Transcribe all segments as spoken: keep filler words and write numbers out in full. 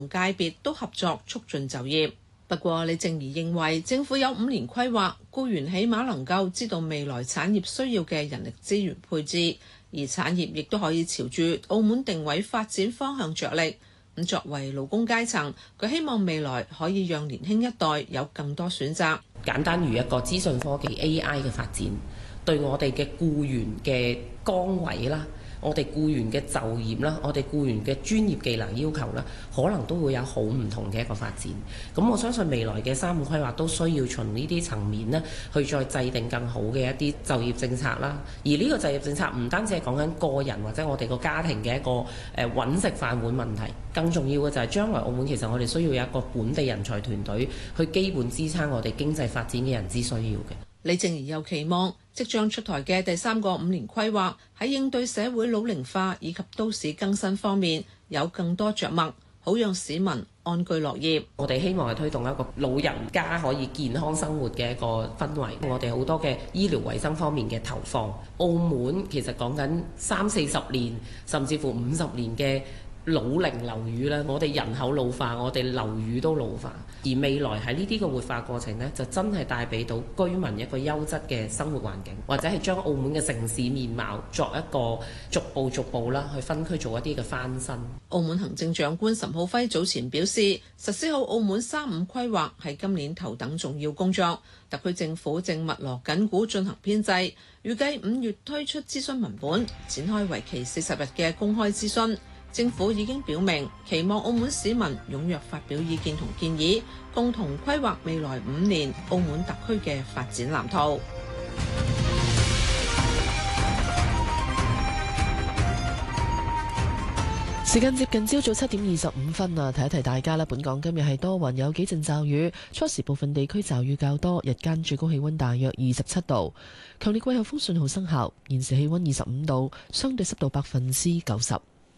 界別都合作促進就業。不過李靜儀認為政府有五年規劃，僱員起碼能夠知道未來產業需要嘅人力資源配置，而產業亦都可以朝住澳門定位發展方向着力。咁作為勞工階層，佢希望未來可以讓年輕一代有更多選擇。 簡單如一個資訊科技 A I 嘅發展，對我哋嘅僱員嘅崗位啦，我哋僱員嘅就業啦，我哋僱員嘅專業技能要求啦，可能都會有好唔同嘅一個發展。咁我相信未來嘅三五規劃都需要從呢啲層面呢去再制定更好嘅一啲就業政策啦。而呢個就業政策唔單止係講緊個人或者我哋個家庭嘅一個誒揾食飯碗問題，更重要嘅就係將來澳門其實我哋需要有一個本地人才團隊去基本支撐我哋經濟發展嘅人之需要嘅。 李靜儀又期望即將出台嘅第三個五年規劃喺應對社會老齡化以及都市更新方面有更多着墨，好讓市民安居樂業。 我哋希望係推動一個老人家可以健康生活嘅一個氛圍。我哋好多嘅醫療衞生方面嘅投放，澳門其實講緊三四十年甚至乎五十年嘅老齡樓宇啦，我哋人口老化，我哋樓宇都老化，而未來喺呢啲嘅活化過程呢，就真係帶俾到居民一個優質嘅生活環境，或者係將澳門嘅城市面貌作一個逐步逐步啦去分區做一啲嘅翻新。 澳門行政長官岑浩輝早前表示，實施好澳門三五規劃係今年頭等重要工作，特區政府正密鑼緊鼓進行編製，預計五月推出諮詢文本，展開為期四十日嘅公開諮詢。政府已經表明期望澳門市民踴躍發表意見同建議，共同規劃未來五年澳門特區嘅發展藍圖。 時間接近朝早七點二十五分啊，提一提大家啦。本港今日係多雲，有幾陣驟雨，初時部分地區驟雨較多，日間最高氣溫大約二十七度。強烈季候風信號生效，現時氣溫二十五度，相對濕度百分之九十。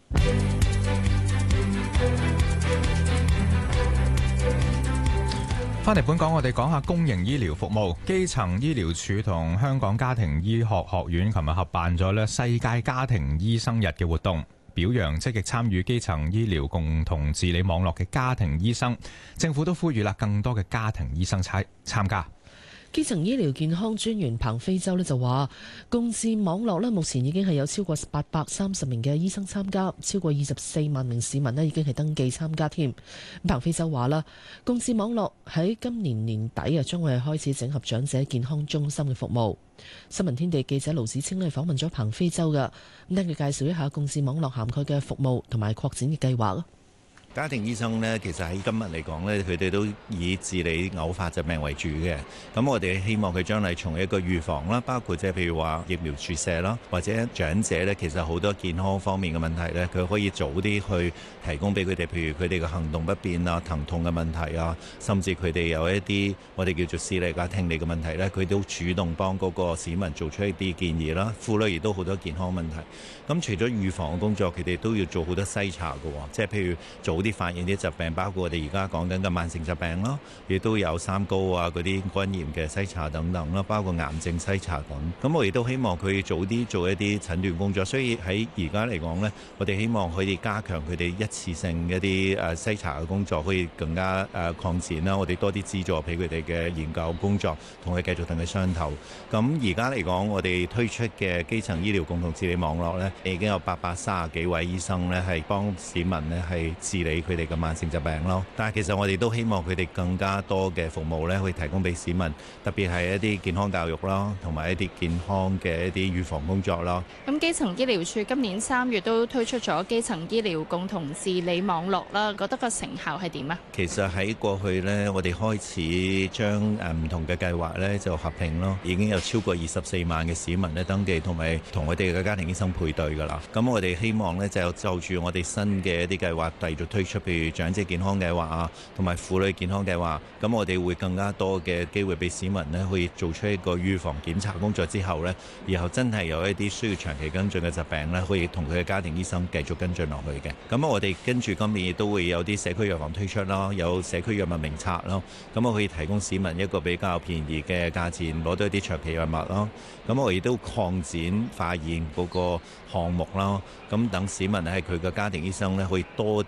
翻嚟本港，我哋講下公營醫療服務。基層醫療處同香港家庭醫學學院琴日合辦咗咧世界家庭醫生日嘅活動，表揚積極參與基層醫療共同治理網絡嘅家庭醫生。政府都呼籲啦，更多嘅家庭醫生參參加。 基層醫療健康專員彭飛洲咧就話，共治網絡咧目前已經係有超過八百三十名嘅醫生參加，超過二十四萬名市民咧已經係登記參加添。彭飛洲話啦，共治網絡喺今年年底啊將會係開始整合長者健康中心嘅服務。新聞天地記者盧子清咧訪問咗彭飛洲㗎，咁聽佢介紹一下共治網絡涵蓋嘅服務同埋擴展嘅計劃咯。 家庭醫生呢，其實喺今日嚟講呢，佢哋都以治理偶發疾病為主嘅。咁我哋希望佢將來從一個預防啦，包括即係譬如話疫苗注射啦，或者長者呢，其實好多健康方面嘅問題呢，佢可以早啲去提供俾佢哋，譬如佢哋嘅行動不便啊、疼痛嘅問題啊，甚至佢哋有一啲我哋叫做視力啊、聽力嘅問題呢，佢都主動幫嗰個市民做出一啲建議啦。婦女亦都好多健康問題。咁除咗預防嘅工作，佢哋都要做好多篩查嘅，即係譬如早啲發現啲疾病，包括我哋而家講緊嘅慢性疾病咯，亦都有三高啊、嗰啲肝炎嘅篩查等等啦，包括癌症篩查等。咁我亦都希望佢早啲做一啲診斷工作。所以喺而家嚟講呢，我哋希望可以加強佢哋一次性一啲誒篩查嘅工作，可以更加誒擴展啦。我哋多啲資助俾佢哋嘅研究工作，同佢繼續同佢商討。咁而家嚟講，我哋推出嘅基層醫療共同治理網絡呢，已經有八百三十幾位醫生呢，係幫市民呢係治理佢哋嘅慢性疾病咯。但係其實我哋都希望佢哋更加多嘅服務呢，可以提供俾市民，特別係一啲健康教育啦，同埋一啲健康嘅一啲預防工作啦。 咁基層醫療處今年三月都推出咗基層醫療共同治理網絡啦，覺得個成效係點啊？ 其實喺過去呢，我哋開始將誒唔同嘅計劃呢就合併咯，已經有超過二十四萬嘅市民呢登記，同埋同我哋嘅家庭醫生配對㗎啦。咁我哋希望呢，就就住我哋新嘅一啲計劃繼續推出，譬如長者健康計劃啊，同埋婦女健康計劃。咁我哋會更加多嘅機會俾市民呢，可以做出一個預防檢查工作之後呢，然後真係有一啲需要長期跟進嘅疾病呢，可以同佢嘅家庭醫生繼續跟進落去嘅。咁我哋跟住今年亦都會有啲社區藥房推出啦，有社區藥物名冊咯。咁我可以提供市民一個比較便宜嘅價錢，攞到一啲長期藥物咯。咁我亦都擴展化驗嗰個項目啦。咁等市民係佢嘅家庭醫生呢，可以多啲有資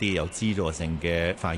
資助性嘅化